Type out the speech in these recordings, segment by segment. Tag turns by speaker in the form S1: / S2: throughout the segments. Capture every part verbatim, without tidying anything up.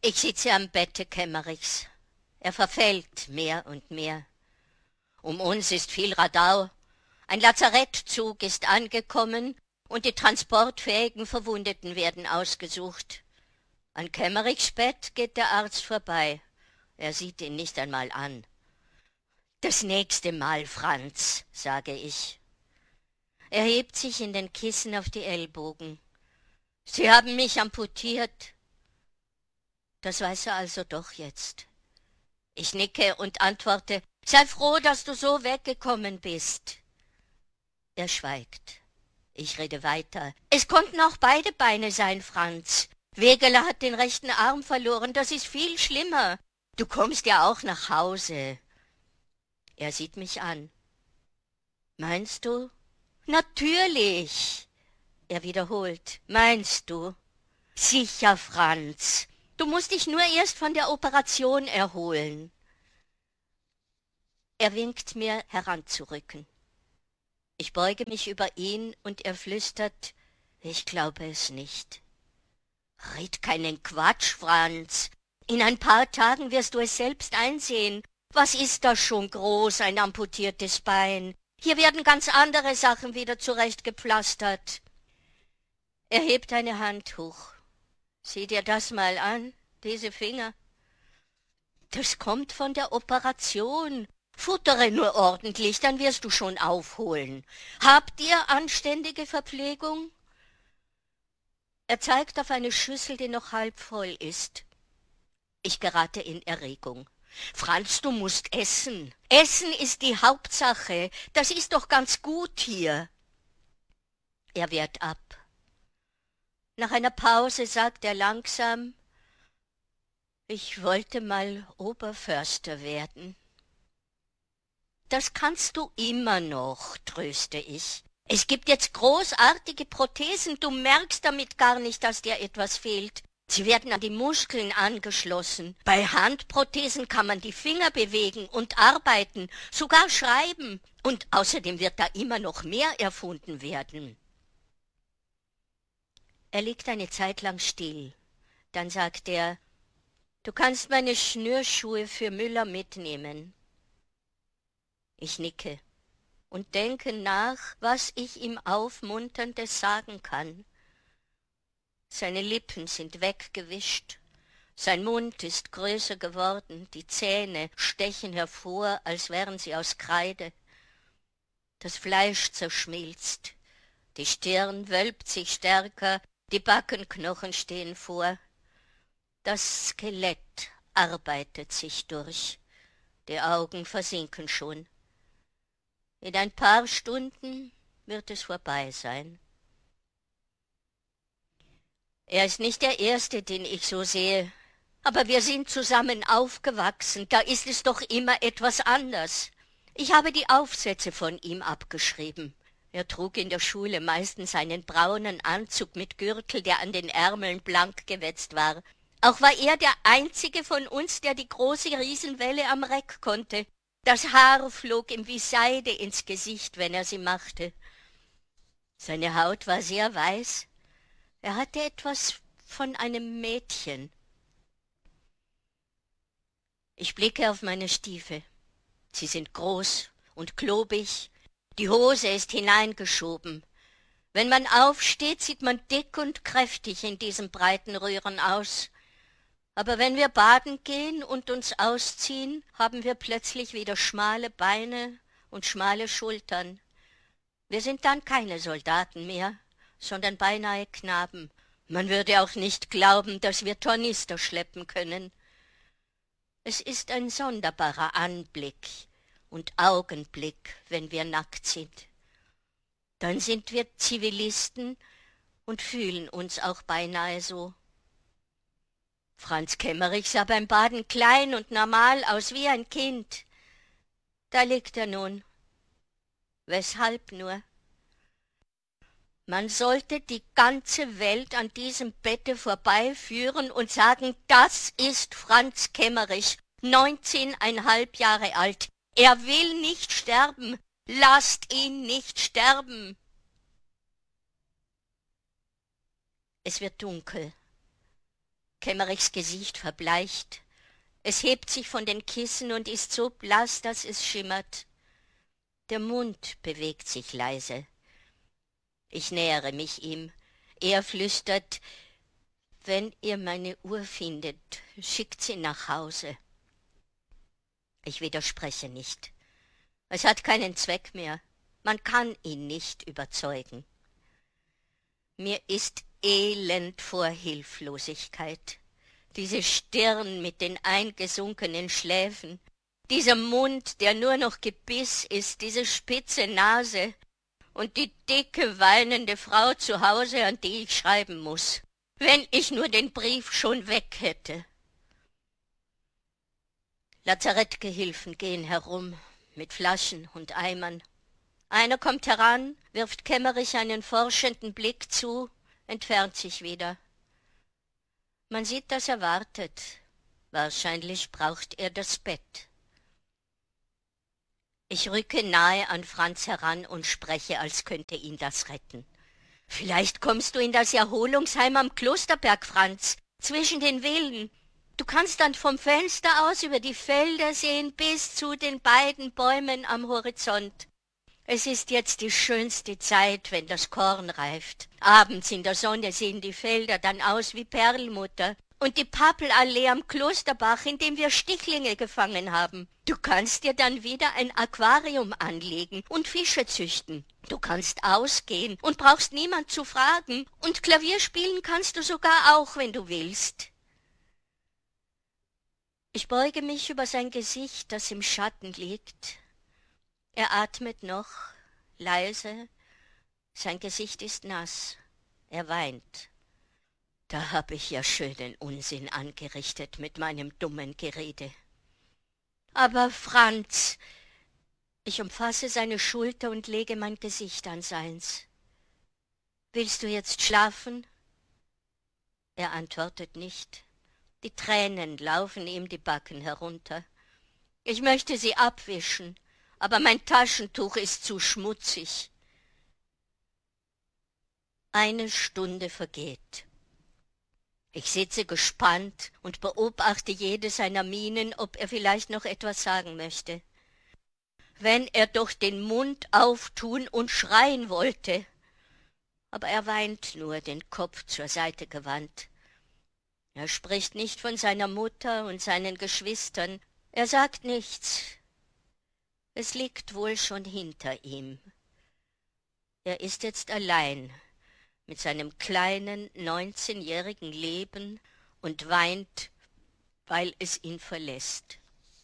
S1: Ich sitze am Bette Kemmerichs. Er verfällt mehr und mehr. Um uns ist viel Radau. Ein Lazarettzug ist angekommen und die transportfähigen Verwundeten werden ausgesucht. An Kemmerichs Bett geht der Arzt vorbei. Er sieht ihn nicht einmal an. »Das nächste Mal, Franz«, sage ich. Er hebt sich in den Kissen auf die Ellbogen. »Sie haben mich amputiert.« Das weiß er also doch jetzt. Ich nicke und antworte, »Sei froh, dass du so weggekommen bist.« Er schweigt. Ich rede weiter. »Es konnten auch beide Beine sein, Franz. Wegeler hat den rechten Arm verloren, das ist viel schlimmer. Du kommst ja auch nach Hause.« Er sieht mich an. »Meinst du?« »Natürlich!« Er wiederholt. »Meinst du?« »Sicher, Franz. Du musst dich nur erst von der Operation erholen.« Er winkt mir, heranzurücken. Ich beuge mich über ihn und er flüstert, »Ich glaube es nicht.« »Red keinen Quatsch, Franz. In ein paar Tagen wirst du es selbst einsehen. Was ist das schon groß, ein amputiertes Bein? Hier werden ganz andere Sachen wieder zurechtgepflastert.« Er hebt eine Hand hoch. »Sieh dir das mal an, diese Finger.« »Das kommt von der Operation. Futtere nur ordentlich, dann wirst du schon aufholen. Habt ihr anständige Verpflegung?« Er zeigt auf eine Schüssel, die noch halb voll ist. Ich gerate in Erregung. »Franz, du musst essen. Essen ist die Hauptsache. Das ist doch ganz gut hier.« Er wehrt ab. Nach einer Pause sagt er langsam, »Ich wollte mal Oberförster werden.« »Das kannst du immer noch«, tröste ich. »Es gibt jetzt großartige Prothesen, du merkst damit gar nicht, dass dir etwas fehlt. Sie werden an die Muskeln angeschlossen. Bei Handprothesen kann man die Finger bewegen und arbeiten, sogar schreiben. Und außerdem wird da immer noch mehr erfunden werden.« Er liegt eine Zeit lang still. Dann sagt er, »Du kannst meine Schnürschuhe für Müller mitnehmen.« Ich nicke und denke nach, was ich ihm Aufmunterndes sagen kann. Seine Lippen sind weggewischt, sein Mund ist größer geworden, die Zähne stechen hervor, als wären sie aus Kreide. Das Fleisch zerschmilzt, die Stirn wölbt sich stärker, die Backenknochen stehen vor. Das Skelett arbeitet sich durch, die Augen versinken schon. In ein paar Stunden wird es vorbei sein. Er ist nicht der Erste, den ich so sehe, aber wir sind zusammen aufgewachsen, da ist es doch immer etwas anders. Ich habe die Aufsätze von ihm abgeschrieben. Er trug in der Schule meistens einen braunen Anzug mit Gürtel, der an den Ärmeln blank gewetzt war. Auch war er der einzige von uns, der die große Riesenwelle am Reck konnte. Das Haar flog ihm wie Seide ins Gesicht, wenn er sie machte. Seine Haut war sehr weiß. Er hatte etwas von einem Mädchen. Ich blicke auf meine Stiefel. Sie sind groß und klobig. Die Hose ist hineingeschoben. Wenn man aufsteht, sieht man dick und kräftig in diesen breiten Röhren aus. Aber wenn wir baden gehen und uns ausziehen, haben wir plötzlich wieder schmale Beine und schmale Schultern. Wir sind dann keine Soldaten mehr, sondern beinahe Knaben. Man würde auch nicht glauben, dass wir Tornister schleppen können. Es ist ein sonderbarer Anblick und Augenblick, wenn wir nackt sind. Dann sind wir Zivilisten und fühlen uns auch beinahe so. Franz Kemmerich sah beim Baden klein und normal aus wie ein Kind. Da liegt er nun. Weshalb nur? Man sollte die ganze Welt an diesem Bette vorbeiführen und sagen, das ist Franz Kemmerich, neunzehneinhalb Jahre alt. Er will nicht sterben. Lasst ihn nicht sterben. Es wird dunkel. Kemmerichs Gesicht verbleicht. Es hebt sich von den Kissen und ist so blass, dass es schimmert. Der Mund bewegt sich leise. Ich nähere mich ihm. Er flüstert, »Wenn ihr meine Uhr findet, schickt sie nach Hause.« Ich widerspreche nicht. Es hat keinen Zweck mehr. Man kann ihn nicht überzeugen. Mir ist elend vor Hilflosigkeit. Diese Stirn mit den eingesunkenen Schläfen, dieser Mund, der nur noch Gebiss ist, diese spitze Nase und die dicke, weinende Frau zu Hause, an die ich schreiben muß. Wenn ich nur den Brief schon weg hätte. Lazarettgehilfen gehen herum mit Flaschen und Eimern. Einer kommt heran, wirft Kemmerich einen forschenden Blick zu, entfernt sich wieder. Man sieht, dass er wartet. Wahrscheinlich braucht er das Bett. Ich rücke nahe an Franz heran und spreche, als könnte ihn das retten. »Vielleicht kommst du in das Erholungsheim am Klosterberg, Franz, zwischen den Villen. Du kannst dann vom Fenster aus über die Felder sehen bis zu den beiden Bäumen am Horizont. Es ist jetzt die schönste Zeit, wenn das Korn reift. Abends in der Sonne sehen die Felder dann aus wie Perlmutter. Und die Pappelallee am Klosterbach, in dem wir Stichlinge gefangen haben. Du kannst dir dann wieder ein Aquarium anlegen und Fische züchten. Du kannst ausgehen und brauchst niemand zu fragen. Und Klavier spielen kannst du sogar auch, wenn du willst.« Ich beuge mich über sein Gesicht, das im Schatten liegt. Er atmet noch, leise. Sein Gesicht ist nass. Er weint. Da hab ich ja schönen Unsinn angerichtet mit meinem dummen Gerede. »Aber Franz«, ich umfasse seine Schulter und lege mein Gesicht an seins. »Willst du jetzt schlafen?« Er antwortet nicht. Die Tränen laufen ihm die Backen herunter. Ich möchte sie abwischen, aber mein Taschentuch ist zu schmutzig. Eine Stunde vergeht. Ich sitze gespannt und beobachte jede seiner Mienen, ob er vielleicht noch etwas sagen möchte. Wenn er doch den Mund auftun und schreien wollte. Aber er weint nur, den Kopf zur Seite gewandt. Er spricht nicht von seiner Mutter und seinen Geschwistern. Er sagt nichts. Es liegt wohl schon hinter ihm. Er ist jetzt allein mit seinem kleinen, neunzehnjährigen Leben und weint, weil es ihn verlässt.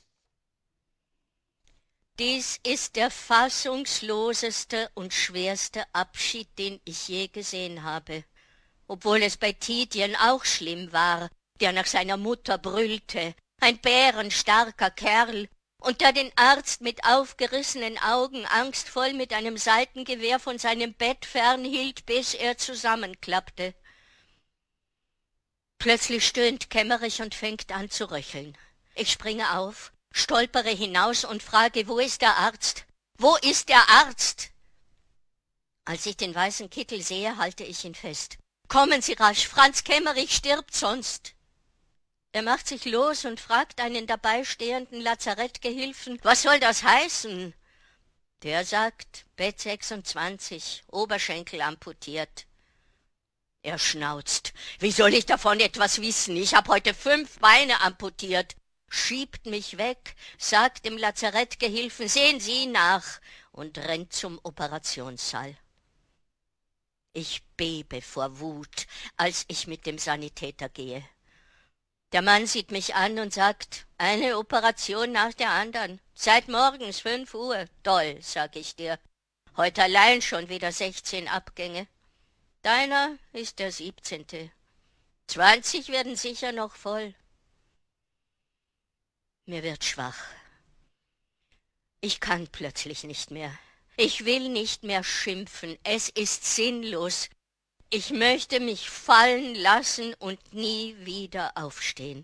S1: Dies ist der fassungsloseste und schwerste Abschied, den ich je gesehen habe, obwohl es bei Tidjen auch schlimm war, der nach seiner Mutter brüllte, ein bärenstarker Kerl, und der den Arzt mit aufgerissenen Augen angstvoll mit einem Seitengewehr von seinem Bett fernhielt, bis er zusammenklappte. Plötzlich stöhnt Kemmerich und fängt an zu röcheln. Ich springe auf, stolpere hinaus und frage, wo ist der Arzt? Wo ist der Arzt? Als ich den weißen Kittel sehe, halte ich ihn fest. Kommen Sie rasch, Franz Kemmerich stirbt sonst. Er macht sich los und fragt einen dabei stehenden Lazarettgehilfen, was soll das heißen? Der sagt, Bett sechsundzwanzig, Oberschenkel amputiert. Er schnauzt, wie soll ich davon etwas wissen? Ich habe heute fünf Beine amputiert. Schiebt mich weg, sagt dem Lazarettgehilfen, sehen Sie nach, und rennt zum Operationssaal. Ich bebe vor Wut, als ich mit dem Sanitäter gehe. Der Mann sieht mich an und sagt, eine Operation nach der anderen. Seit morgens fünf Uhr. Toll, sag ich dir. Heute allein schon wieder sechzehn Abgänge. Deiner ist der siebzehnte. Zwanzig werden sicher noch voll. Mir wird schwach. Ich kann plötzlich nicht mehr. Ich will nicht mehr schimpfen. Es ist sinnlos. Ich möchte mich fallen lassen und nie wieder aufstehen.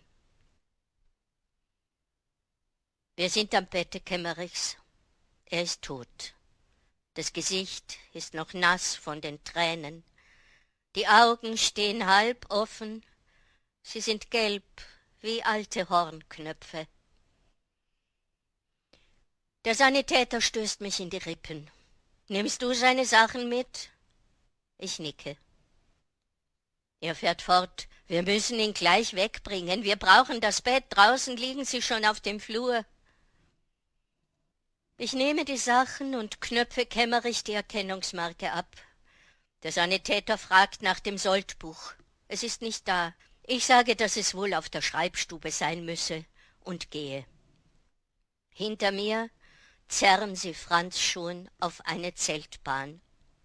S1: Wir sind am Bette Kemmerichs. Er ist tot. Das Gesicht ist noch nass von den Tränen. Die Augen stehen halb offen. Sie sind gelb wie alte Hornknöpfe. Der Sanitäter stößt mich in die Rippen. Nimmst du seine Sachen mit? Ich nicke. Er fährt fort. Wir müssen ihn gleich wegbringen. Wir brauchen das Bett. Draußen liegen sie schon auf dem Flur. Ich nehme die Sachen und knöpfe kämmerig die Erkennungsmarke ab. Der Sanitäter fragt nach dem Soldbuch. Es ist nicht da. Ich sage, dass es wohl auf der Schreibstube sein müsse und gehe. Hinter mir zerren sie Franz schon auf eine Zeltbahn.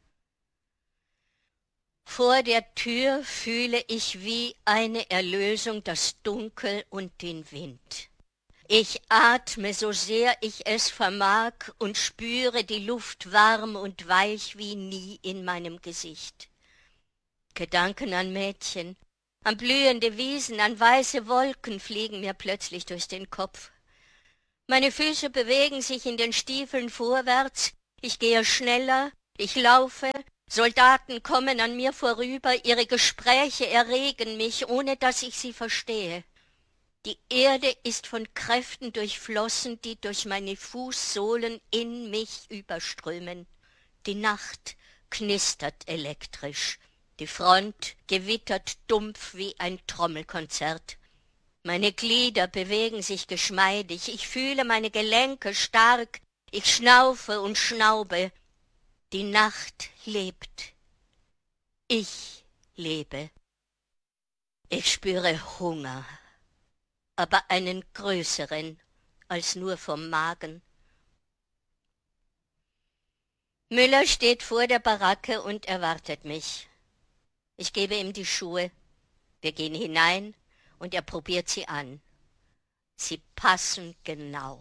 S1: Vor der Tür fühle ich wie eine Erlösung das Dunkel und den Wind. Ich atme, so sehr ich es vermag, und spüre die Luft warm und weich wie nie in meinem Gesicht. Gedanken an Mädchen, an blühende Wiesen, an weiße Wolken fliegen mir plötzlich durch den Kopf. Meine Füße bewegen sich in den Stiefeln vorwärts, ich gehe schneller, ich laufe, Soldaten kommen an mir vorüber, ihre Gespräche erregen mich, ohne dass ich sie verstehe. Die Erde ist von Kräften durchflossen, die durch meine Fußsohlen in mich überströmen. Die Nacht knistert elektrisch, die Front gewittert dumpf wie ein Trommelkonzert. Meine Glieder bewegen sich geschmeidig, ich fühle meine Gelenke stark, ich schnaufe und schnaube. Die Nacht lebt. Ich lebe. Ich spüre Hunger, aber einen größeren als nur vom Magen. Müller steht vor der Baracke und erwartet mich. Ich gebe ihm die Schuhe. Wir gehen hinein und er probiert sie an. Sie passen genau.